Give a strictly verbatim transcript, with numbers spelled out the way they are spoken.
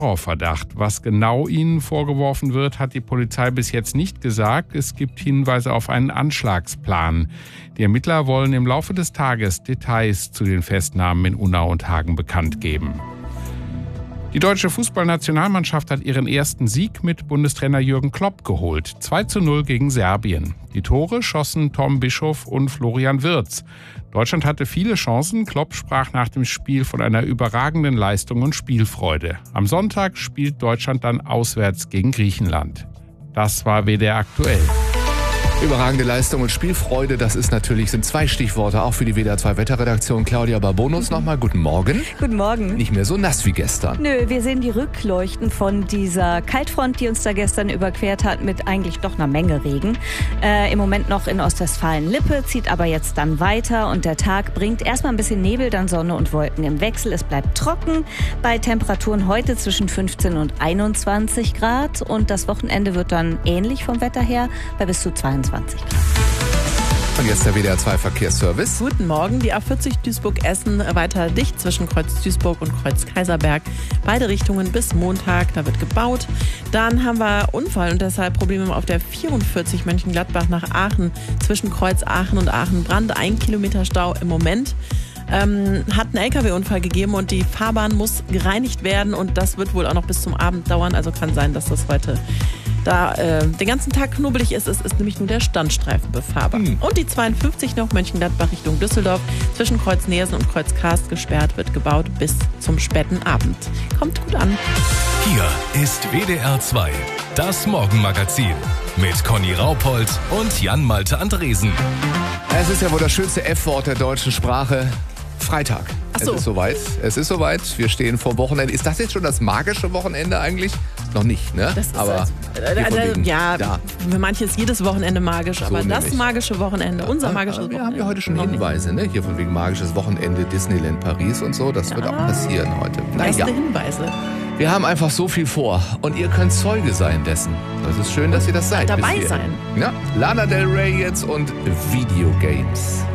Terrorverdacht. Was genau ihnen vorgeworfen wird, hat die Polizei bis jetzt nicht gesagt. Es gibt Hinweise auf einen Anschlagsplan. Die Ermittler wollen im Laufe des Tages Details zu den Festnahmen in Unna und Hagen bekannt geben. Die deutsche Fußballnationalmannschaft hat ihren ersten Sieg mit Bundestrainer Jürgen Klopp geholt. zwei zu null gegen Serbien. Die Tore schossen Tom Bischoff und Florian Wirtz. Deutschland hatte viele Chancen. Klopp sprach nach dem Spiel von einer überragenden Leistung und Spielfreude. Am Sonntag spielt Deutschland dann auswärts gegen Griechenland. Das war W D R aktuell. Überragende Leistung und Spielfreude, das ist natürlich, sind zwei Stichworte, auch für die W D R zwei Wetterredaktion. Claudia Barbonus nochmal, guten Morgen. Guten Morgen. Nicht mehr so nass wie gestern. Nö, wir sehen die Rückleuchten von dieser Kaltfront, die uns da gestern überquert hat, mit eigentlich doch einer Menge Regen. Äh, im Moment noch in Ostwestfalen-Lippe, zieht aber jetzt dann weiter und der Tag bringt erstmal ein bisschen Nebel, dann Sonne und Wolken im Wechsel. Es bleibt trocken bei Temperaturen heute zwischen fünfzehn und einundzwanzig Grad und das Wochenende wird dann ähnlich vom Wetter her bei bis zu zweiundzwanzig. Und jetzt der W D R zwei Verkehrsservice. Guten Morgen, die A vierzig Duisburg-Essen weiter dicht zwischen Kreuz Duisburg und Kreuz Kaiserberg. Beide Richtungen bis Montag, da wird gebaut. Dann haben wir Unfall und deshalb Probleme auf der vierundvierzig Mönchengladbach nach Aachen zwischen Kreuz Aachen und Aachen-Brand. Ein Kilometer Stau im Moment. Ähm, hat einen L K W-Unfall gegeben und die Fahrbahn muss gereinigt werden und das wird wohl auch noch bis zum Abend dauern. Also kann sein, dass das heute da äh, den ganzen Tag knubbelig ist. Es ist nämlich nur der Standstreifen befahrbar. Hm. Und die zweiundfünfzig noch Mönchengladbach Richtung Düsseldorf zwischen Kreuz Neersen und Kreuz Karst gesperrt, wird gebaut bis zum späten Abend. Kommt gut an. Hier ist W D R zwei, das Morgenmagazin mit Conny Raupold und Jan-Malte Andresen. Es ist ja wohl das schönste F-Wort der deutschen Sprache. Freitag. Ach so. Es ist soweit. Es ist soweit. Wir stehen vor Wochenende. Ist das jetzt schon das magische Wochenende eigentlich? Noch nicht, ne? Das ist aber halt, äh, äh, wegen, ja, da. für manche ist jedes Wochenende magisch, So aber das nämlich. magische Wochenende, unser Ja, magisches aber Wochenende. Wir haben ja heute schon Hinweise, ne? Hier von wegen magisches Wochenende, Disneyland Paris und so. Das Ja. wird auch passieren heute. Erste Naja, Hinweise. wir haben einfach so viel vor und ihr könnt Zeuge sein dessen. Das ist schön, dass ihr das seid. Dabei bis hierhin. sein. Ja? Lana Del Rey jetzt und Videogames.